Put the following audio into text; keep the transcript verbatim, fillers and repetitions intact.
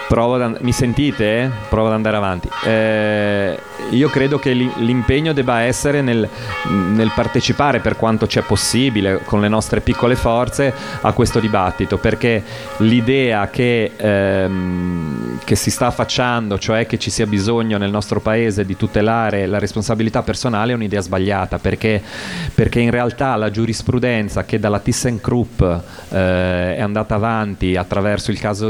Provo ad and- mi sentite? Provo ad andare avanti. Eh, io credo che l'i- l'impegno debba essere nel, nel partecipare per quanto c'è possibile con le nostre piccole forze a questo dibattito, perché l'idea che, ehm, che si sta affacciando, cioè che ci sia bisogno nel nostro paese di tutelare la responsabilità personale, è un'idea sbagliata, perché, perché in realtà la giurisprudenza che dalla ThyssenKrupp eh, è andata avanti attraverso il caso